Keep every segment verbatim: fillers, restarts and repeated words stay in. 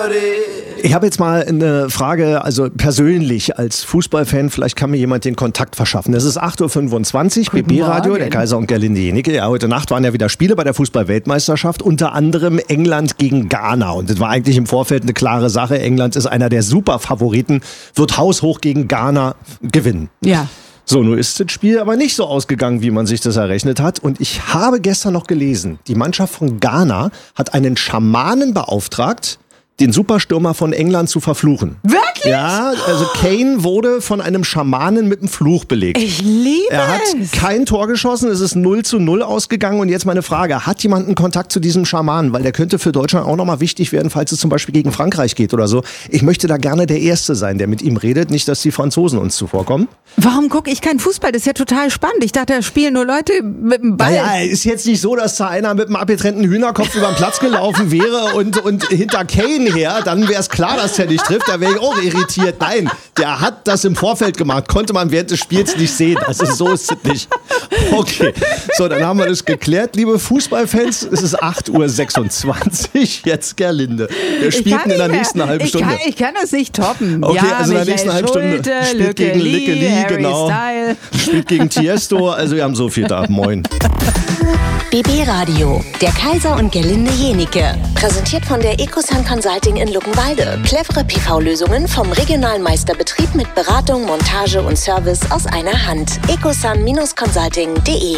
Ich habe jetzt mal eine Frage, also persönlich als Fußballfan, vielleicht kann mir jemand den Kontakt verschaffen. Es ist acht Uhr fünfundzwanzig, B B-Radio, der Kaiser und Gerlinde Jenicke. Ja, heute Nacht waren ja wieder Spiele bei der Fußball-Weltmeisterschaft, unter anderem England gegen Ghana. Und das war eigentlich im Vorfeld eine klare Sache. England ist einer der Superfavoriten, wird haushoch gegen Ghana gewinnen. Ja. So, nun ist das Spiel aber nicht so ausgegangen, wie man sich das errechnet hat. Und ich habe gestern noch gelesen, die Mannschaft von Ghana hat einen Schamanen beauftragt, den Superstürmer von England zu verfluchen. Wirklich? Ja, also Kane wurde von einem Schamanen mit einem Fluch belegt. Ich liebe Er hat es. kein Tor geschossen, es ist null zu null ausgegangen. Und jetzt meine Frage, hat jemand einen Kontakt zu diesem Schamanen? Weil der könnte für Deutschland auch nochmal wichtig werden, falls es zum Beispiel gegen Frankreich geht oder so. Ich möchte da gerne der Erste sein, der mit ihm redet. Nicht, dass die Franzosen uns zuvorkommen. Warum gucke ich keinen Fußball? Das ist ja total spannend. Ich dachte, da spielen nur Leute mit dem Ball. Naja, ist jetzt nicht so, dass da einer mit einem abgetrennten Hühnerkopf über den Platz gelaufen wäre und, und hinter Kane her, dann wäre es klar, dass der nicht trifft. Da wäre ich auch irritiert. Nein, der hat das im Vorfeld gemacht. Konnte man während des Spiels nicht sehen. Also so ist es nicht. Okay, so, dann haben wir das geklärt. Liebe Fußballfans, es ist acht Uhr sechsundzwanzig. Jetzt Gerlinde. Wir spielten in der nächsten mehr. halben Stunde. Ich kann, ich kann das nicht toppen. Okay, ja, also in der Michael nächsten halben Stunde. Schulte, Spielt Lücke gegen Lee, Lücke Lee, Harry genau. Style. Spielt gegen Tiesto. Also wir haben so viel da. Moin. B B-Radio, der Kaiser und Gerlinde Jenicke. Präsentiert von der Ecosun Consulting in Luckenwalde. Clevere P V-Lösungen vom regionalen Meisterbetrieb mit Beratung, Montage und Service aus einer Hand. ecosun Consulting punkt de.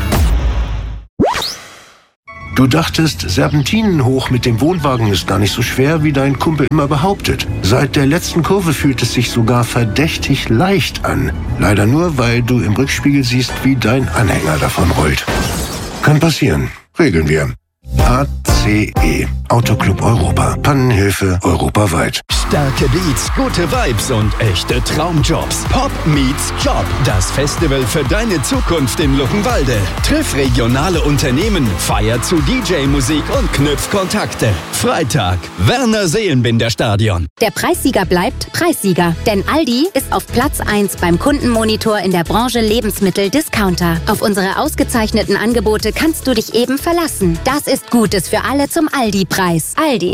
Du dachtest, Serpentinen hoch mit dem Wohnwagen ist gar nicht so schwer, wie dein Kumpel immer behauptet. Seit der letzten Kurve fühlt es sich sogar verdächtig leicht an. Leider nur, weil du im Rückspiegel siehst, wie dein Anhänger davon rollt. Kann passieren. Regeln wir. A C E. Autoclub Europa. Pannenhilfe europaweit. Starke Beats, gute Vibes und echte Traumjobs. Pop meets Job. Das Festival für deine Zukunft in Luckenwalde. Triff regionale Unternehmen, feier zu D J-Musik und knüpf Kontakte. Freitag, Werner Seelenbinder Stadion. Der Preissieger bleibt Preissieger. Denn Aldi ist auf Platz eins beim Kundenmonitor in der Branche Lebensmittel-Discounter. Auf unsere ausgezeichneten Angebote kannst du dich eben verlassen. Das ist Gutes für alle zum Aldi-Preis. Aldi.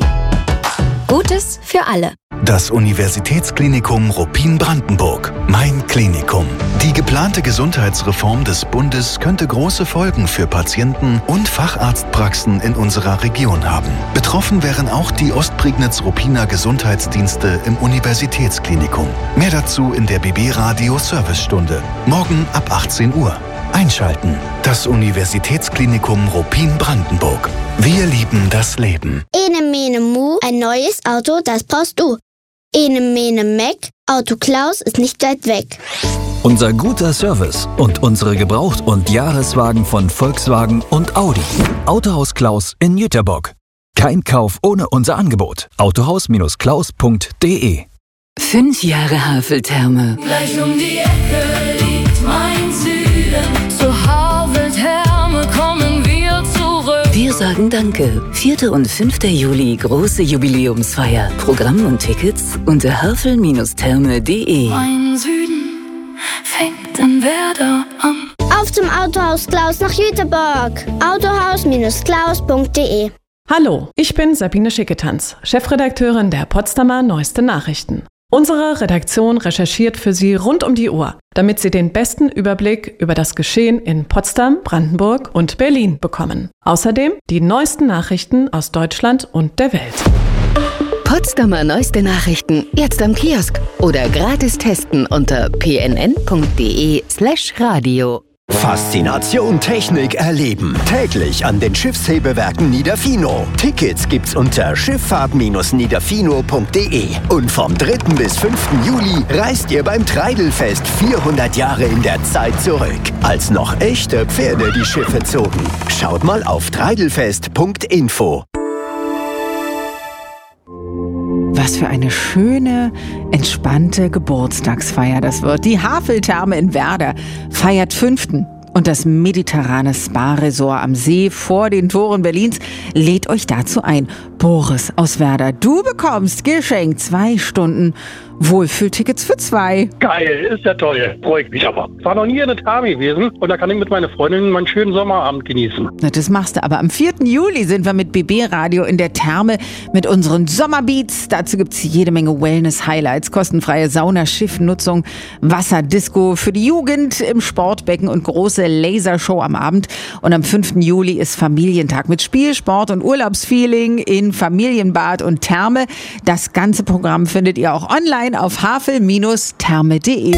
Gutes für alle. Das Universitätsklinikum Ruppin-Brandenburg. Mein Klinikum. Die geplante Gesundheitsreform des Bundes könnte große Folgen für Patienten und Facharztpraxen in unserer Region haben. Betroffen wären auch die Ostprignitz-Ruppiner Gesundheitsdienste im Universitätsklinikum. Mehr dazu in der B B-Radio Servicestunde. Morgen ab achtzehn Uhr. Einschalten. Das Universitätsklinikum Ruppin-Brandenburg. Wir lieben das Leben. Ene mene mu, ein neues Auto, das brauchst du. Ene mene meck, Auto Klaus ist nicht weit weg. Unser guter Service und unsere Gebraucht- und Jahreswagen von Volkswagen und Audi. Autohaus Klaus in Jüterbock. Kein Kauf ohne unser Angebot. autohaus Klaus punkt de. Fünf Jahre Haveltherme. Gleich um die Ecke liegt mein Süden. Zur Haveltherme kommen wir zurück. Wir sagen Danke. vierter und fünfter Juli, große Jubiläumsfeier. Programm und Tickets unter havel Therme punkt de. Mein Süden fängt in Werder an. Auf zum Autohaus Klaus nach Jüterbock. autohaus Klaus punkt de. Hallo, ich bin Sabine Schicketanz, Chefredakteurin der Potsdamer Neueste Nachrichten. Unsere Redaktion recherchiert für Sie rund um die Uhr, damit Sie den besten Überblick über das Geschehen in Potsdam, Brandenburg und Berlin bekommen. Außerdem die neuesten Nachrichten aus Deutschland und der Welt. Potsdamer Neueste Nachrichten jetzt am Kiosk oder gratis testen unter p n n punkt de slash radio. Faszination Technik erleben. Täglich an den Schiffshebewerken Niederfino. Tickets gibt's unter schifffahrt Bindestrich niederfino punkt de. Und vom dritten bis fünften Juli reist ihr beim Treidelfest vierhundert Jahre in der Zeit zurück. Als noch echte Pferde die Schiffe zogen. Schaut mal auf treidelfest punkt info. Was für eine schöne, entspannte Geburtstagsfeier das wird. Die Haveltherme in Werder feiert fünften Und das mediterrane Spa-Resort am See vor den Toren Berlins lädt euch dazu ein. Boris aus Werder, du bekommst geschenkt zwei Stunden Wohlfühltickets für zwei. Geil, ist ja toll. Freue ich mich aber. Ich war noch nie in der Therme gewesen und da kann ich mit meiner Freundin meinen schönen Sommerabend genießen. Na, das machst du aber. Am vierten Juli sind wir mit B B Radio in der Therme mit unseren Sommerbeats. Dazu gibt's jede Menge Wellness-Highlights, kostenfreie Sauna-Schiffnutzung, Wasserdisco für die Jugend im Sportbecken und große Lasershow am Abend. Und am fünften Juli ist Familientag mit Spiel, Sport und Urlaubsfeeling in Familienbad und Therme. Das ganze Programm findet ihr auch online auf havel Bindestrich therme punkt de.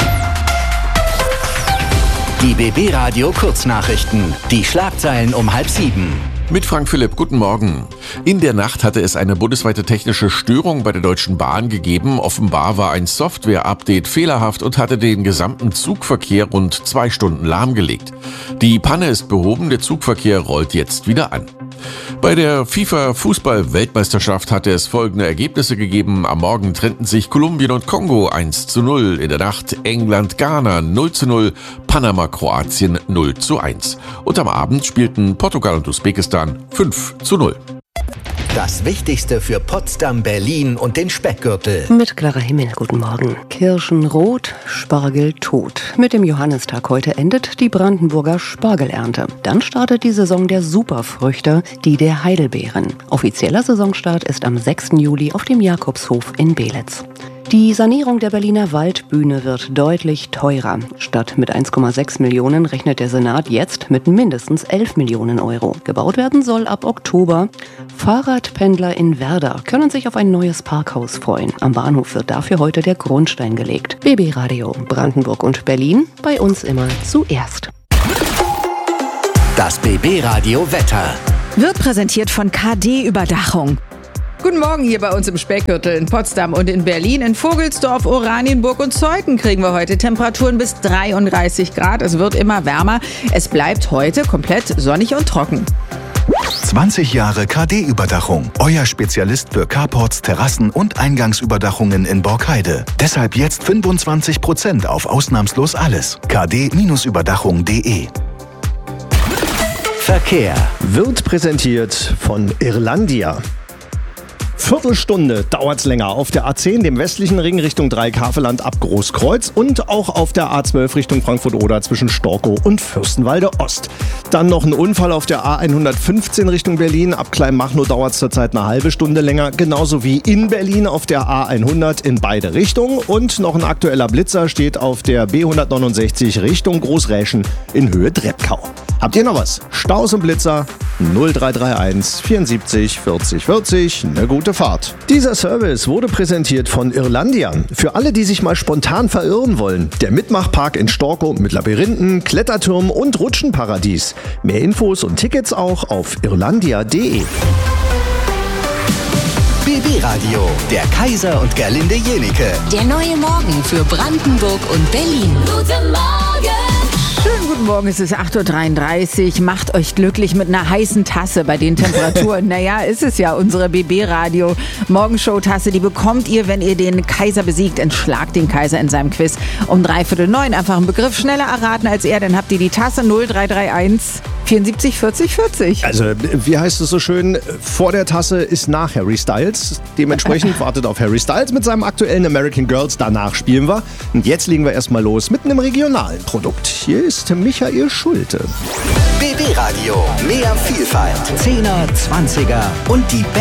Die B B Radio Kurznachrichten. Die Schlagzeilen um halb sieben. Mit Frank Philipp, guten Morgen. In der Nacht hatte es eine bundesweite technische Störung bei der Deutschen Bahn gegeben. Offenbar war ein Software-Update fehlerhaft und hatte den gesamten Zugverkehr rund zwei Stunden lahmgelegt. Die Panne ist behoben, der Zugverkehr rollt jetzt wieder an. Bei der FIFA-Fußball-Weltmeisterschaft hatte es folgende Ergebnisse gegeben. Am Morgen trennten sich Kolumbien und Kongo eins zu null. In der Nacht England-Ghana null zu null, Panama-Kroatien null zu eins. Und am Abend spielten Portugal und Usbekistan fünf zu null. Das Wichtigste für Potsdam, Berlin und den Speckgürtel. Mit klarer Himmel, guten Morgen. Kirschen rot, Spargel tot. Mit dem Johannistag heute endet die Brandenburger Spargelernte. Dann startet die Saison der Superfrüchte, die der Heidelbeeren. Offizieller Saisonstart ist am sechsten Juli auf dem Jakobshof in Belitz. Die Sanierung der Berliner Waldbühne wird deutlich teurer. Statt mit eins Komma sechs Millionen rechnet der Senat jetzt mit mindestens elf Millionen Euro. Gebaut werden soll ab Oktober. Fahrradpendler in Werder können sich auf ein neues Parkhaus freuen. Am Bahnhof wird dafür heute der Grundstein gelegt. B B Radio, Brandenburg und Berlin, bei uns immer zuerst. Das B B Radio Wetter. Wird präsentiert von K D-Überdachung. Guten Morgen hier bei uns im Speckgürtel in Potsdam und in Berlin. In Vogelsdorf, Oranienburg und Zeuthen kriegen wir heute Temperaturen bis dreiunddreißig Grad. Es wird immer wärmer. Es bleibt heute komplett sonnig und trocken. zwanzig Jahre K D-Überdachung. Euer Spezialist für Carports, Terrassen und Eingangsüberdachungen in Borkheide. Deshalb jetzt fünfundzwanzig Prozent auf ausnahmslos alles. k d Überdachung punkt de. Verkehr wird präsentiert von Irlandia. Viertelstunde dauert's länger auf der A zehn, dem westlichen Ring Richtung Dreieck-Havelland ab Großkreuz und auch auf der A zwölf Richtung Frankfurt-Oder zwischen Storkow und Fürstenwalde Ost. Dann noch ein Unfall auf der A hundertfünfzehn Richtung Berlin. Ab Kleinmachnow dauert's zurzeit eine halbe Stunde länger. Genauso wie in Berlin auf der A hundert in beide Richtungen. Und noch ein aktueller Blitzer steht auf der B hundertneunundsechzig Richtung Großräschen in Höhe Drebkau. Habt ihr noch was? Staus und Blitzer null drei drei eins vierundsiebzig vierzig vierzig. Eine gute Fahrt. Dieser Service wurde präsentiert von Irlandia. Für alle, die sich mal spontan verirren wollen. Der Mitmachpark in Storkow mit Labyrinthen, Kletterturm und Rutschenparadies. Mehr Infos und Tickets auch auf irlandia punkt de. B B Radio, der Kaiser und Gerlinde Jenike. Der neue Morgen für Brandenburg und Berlin. Guten Morgen! Schönen guten Morgen, es ist acht Uhr dreiunddreißig. Macht euch glücklich mit einer heißen Tasse bei den Temperaturen. Naja, ist es ja unsere B B-Radio Morgenshow-Tasse. Die bekommt ihr, wenn ihr den Kaiser besiegt. Entschlagt den Kaiser in seinem Quiz um dreiviertel neun. Einfach einen Begriff schneller erraten als er. Dann habt ihr die Tasse null drei drei eins vierundsiebzig vierzig vierzig. Also, wie heißt es so schön? Vor der Tasse ist nach Harry Styles. Dementsprechend wartet auf Harry Styles mit seinem aktuellen American Girls. Danach spielen wir. Und jetzt legen wir erstmal los mit einem regionalen Produkt. Hier ist Michael Schulte. B B Radio, mehr Vielfalt. Zehner, Zwanziger und die